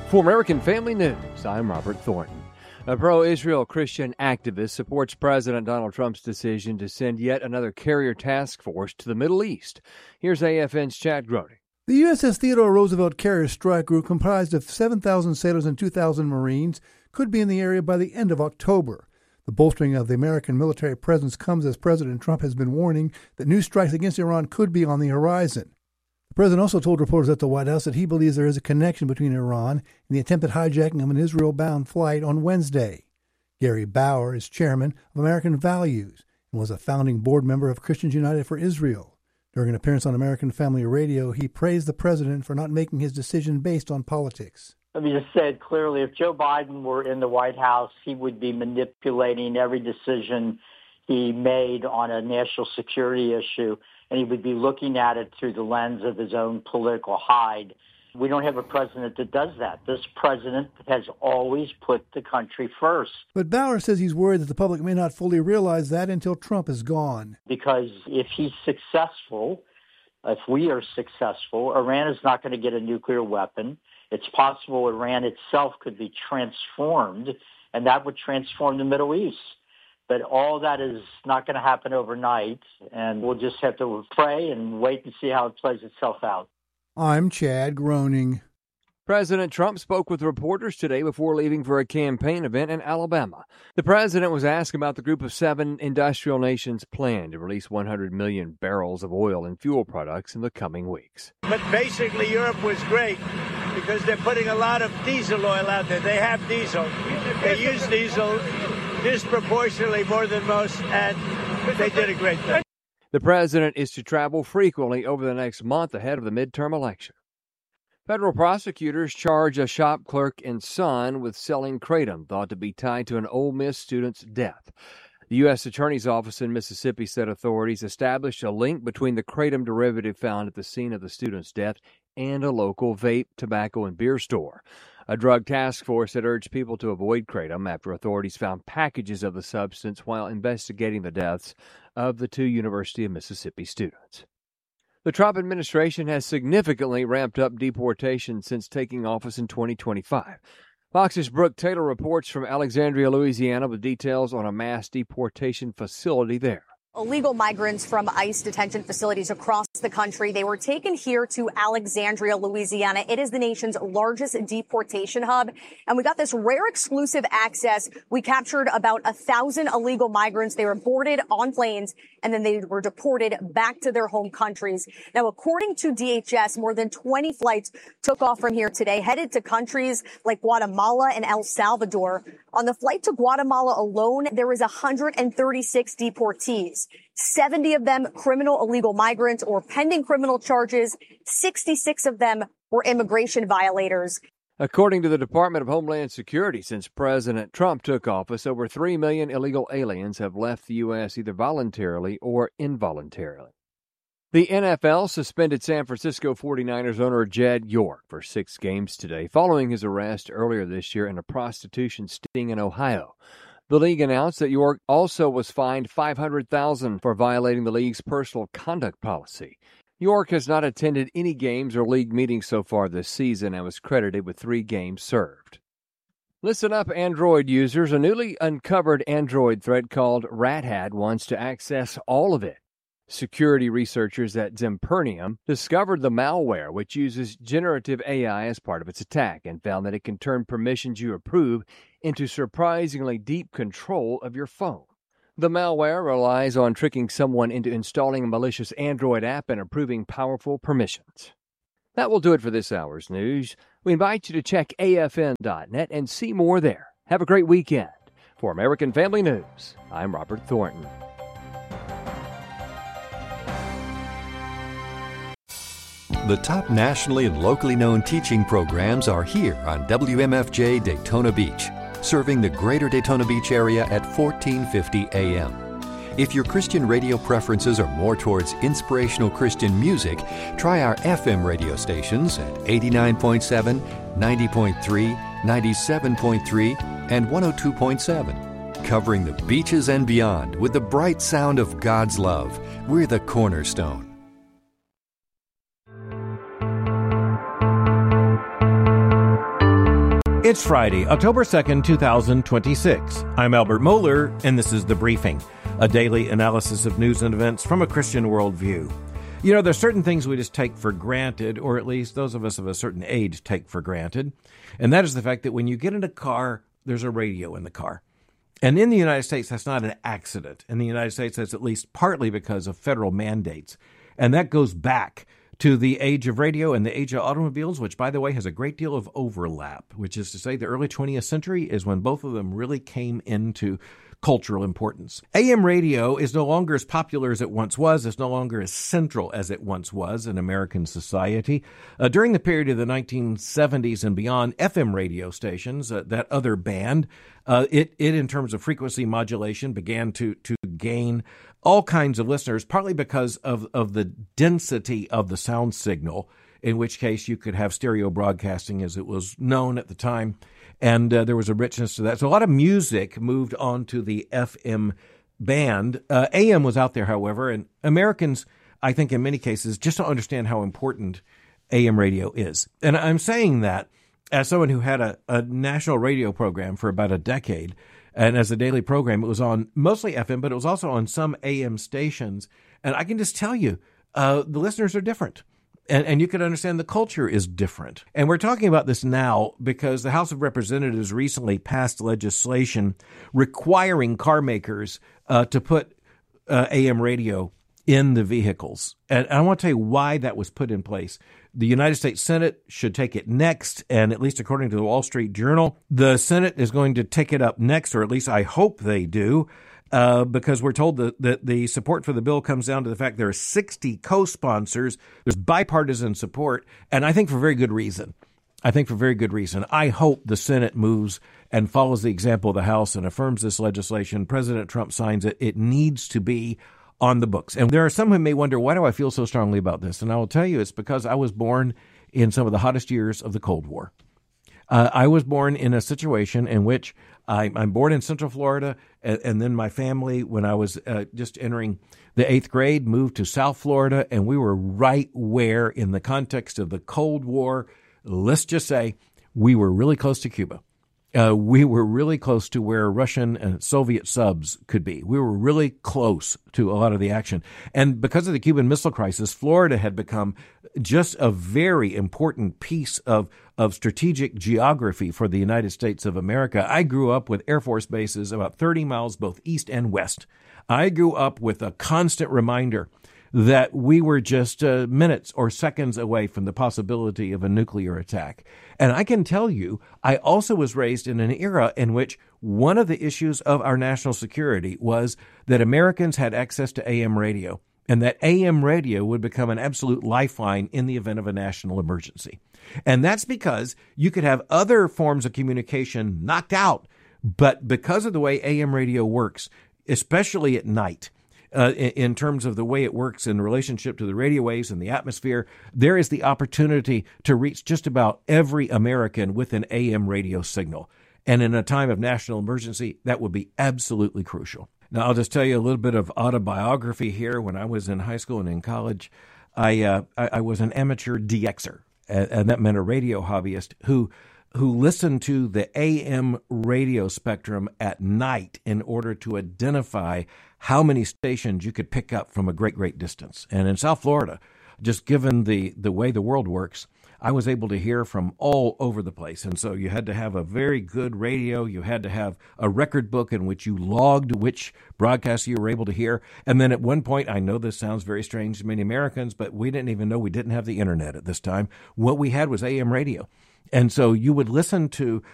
For American Family News, I'm Robert Thornton. A pro-Israel Christian activist supports President Donald Trump's decision to send yet another carrier task force to the Middle East. Here's AFN's Chad Grody. The USS Theodore Roosevelt Carrier Strike Group, comprised of 7,000 sailors and 2,000 Marines, could be in the area by the end of October. The bolstering of the American military presence comes as President Trump has been warning that new strikes against Iran could be on the horizon. The president also told reporters at the White House that he believes there is a connection between Iran and the attempted hijacking of an Israel-bound flight on Wednesday. Gary Bauer is chairman of American Values and was a founding board member of Christians United for Israel. During an appearance on American Family Radio, he praised the president for not making his decision based on politics. Let me just say it clearly. If Joe Biden were in the White House, he would be manipulating every decision he made on a national security issue, and he would be looking at it through the lens of his own political hide. We don't have a president that does that. This president has always put the country first. But Bauer says he's worried that the public may not fully realize that until Trump is gone. Because if he's successful, if we are successful, Iran is not going to get a nuclear weapon. It's possible Iran itself could be transformed, and that would transform the Middle East. But all that is not going to happen overnight, and we'll just have to pray and wait and see how it plays itself out. I'm Chad Groening. President Trump spoke with reporters today before leaving for a campaign event in Alabama. The president was asked about the Group of Seven industrial nations' plan to release 100 million barrels of oil and fuel products in the coming weeks. But basically, Europe was great because they're putting a lot of diesel oil out there. They have diesel. They use diesel disproportionately more than most, and they did a great thing. The president is to travel frequently over the next month ahead of the midterm election. Federal prosecutors charge a shop clerk and son with selling kratom thought to be tied to an Ole Miss student's death. The U.S. Attorney's Office in Mississippi said authorities established a link between the kratom derivative found at the scene of the student's death and a local vape, tobacco, and beer store. A drug task force had urged people to avoid kratom after authorities found packages of the substance while investigating the deaths of the two University of Mississippi students. The Trump administration has significantly ramped up deportation since taking office in 2025. Fox's Brooke Taylor reports from Alexandria, Louisiana, with details on a mass deportation facility there. Illegal migrants from ICE detention facilities across the country. They were taken here to Alexandria, Louisiana. It is the nation's largest deportation hub. And we got this rare exclusive access. We captured about 1,000 illegal migrants. They were boarded on planes and then they were deported back to their home countries. Now, according to DHS, more than 20 flights took off from here today, headed to countries like Guatemala and El Salvador. On the flight to Guatemala alone, there was 136 deportees. 70 of them criminal illegal migrants or pending criminal charges. 66 of them were immigration violators. According to the Department of Homeland Security, since President Trump took office, over 3 million illegal aliens have left the U.S. either voluntarily or involuntarily. The NFL suspended San Francisco 49ers owner Jed York for 6 games today, following his arrest earlier this year in a prostitution sting in Ohio. The league announced that York also was fined $500,000 for violating the league's personal conduct policy. York has not attended any games or league meetings so far this season and was credited with 3 games served. Listen up, Android users. A newly uncovered Android threat called RatHat wants to access all of it. Security researchers at Zempernium discovered the malware, which uses generative AI as part of its attack, and found that it can turn permissions you approve into surprisingly deep control of your phone. The malware relies on tricking someone into installing a malicious Android app and approving powerful permissions. That will do it for this hour's news. We invite you to check afn.net and see more there. Have a great weekend. For American Family News, I'm Robert Thornton. The top nationally and locally known teaching programs are here on WMFJ Daytona Beach, serving the greater Daytona Beach area at 1450 AM. If your Christian radio preferences are more towards inspirational Christian music, try our FM radio stations at 89.7, 90.3, 97.3, and 102.7. Covering the beaches and beyond with the bright sound of God's love, we're the Cornerstone. It's Friday, October 2nd, 2026. I'm Albert Mohler, and this is The Briefing, a daily analysis of news and events from a Christian worldview. You know, there's certain things we just take for granted, or at least those of us of a certain age take for granted, and that is the fact that when you get in a car, there's a radio in the car. And in the United States, that's not an accident. In the United States, that's at least partly because of federal mandates, and that goes back to the age of radio and the age of automobiles, which, by the way, has a great deal of overlap, which is to say the early 20th century is when both of them really came into cultural importance. AM radio is no longer as popular as it once was. It's no longer as central as it once was in American society. During the period of the 1970s and beyond, FM radio stations, that other band, it in terms of frequency modulation began to gain all kinds of listeners, partly because of the density of the sound signal, in which case you could have stereo broadcasting as it was known at the time, and there was a richness to that. So a lot of music moved on to the FM band. AM was out there, however, and Americans, I think in many cases, just don't understand how important AM radio is. And I'm saying that as someone who had a national radio program for about a decade. And as a daily program, it was on mostly FM, but it was also on some AM stations. And I can just tell you, the listeners are different. And you can understand the culture is different. And we're talking about this now because the House of Representatives recently passed legislation requiring car makers to put AM radio in the vehicles. And I want to tell you why that was put in place. The United States Senate should take it next, and at least according to the Wall Street Journal, the Senate is going to take it up next, or at least I hope they do, because we're told that the support for the bill comes down to the fact there are 60 co-sponsors. There's bipartisan support, and I think for very good reason. I hope the Senate moves and follows the example of the House and affirms this legislation. President Trump signs it. It needs to be on the books. And there are some who may wonder, why do I feel so strongly about this? And I will tell you, it's because I was born in some of the hottest years of the Cold War. I was born in a situation in which I'm born in Central Florida, and then my family, when I was just entering the 8th grade, moved to South Florida, and we were right where, in the context of the Cold War, let's just say, we were really close to Cuba. We were really close to where Russian and Soviet subs could be. We were really close to a lot of the action. And because of the Cuban Missile Crisis, Florida had become just a very important piece of strategic geography for the United States of America. I grew up with Air Force bases about 30 miles both east and west. I grew up with a constant reminder that we were just minutes or seconds away from the possibility of a nuclear attack. And I can tell you, I also was raised in an era in which one of the issues of our national security was that Americans had access to AM radio, and that AM radio would become an absolute lifeline in the event of a national emergency. And that's because you could have other forms of communication knocked out, but because of the way AM radio works, especially at night, in terms of the way it works in relationship to the radio waves and the atmosphere, there is the opportunity to reach just about every American with an AM radio signal. And in a time of national emergency, that would be absolutely crucial. Now, I'll just tell you a little bit of autobiography here. When I was in high school and in college, I was an amateur DXer, and that meant a radio hobbyist who listened to the AM radio spectrum at night in order to identify how many stations you could pick up from a great distance. And in South Florida, just given the way the world works, I was able to hear from all over the place. And so you had to have a very good radio. You had to have a record book in which you logged which broadcasts you were able to hear. And then at one point, I know this sounds very strange to many Americans, but we didn't even know we didn't have the internet at this time. What we had was AM radio. And so you would listen to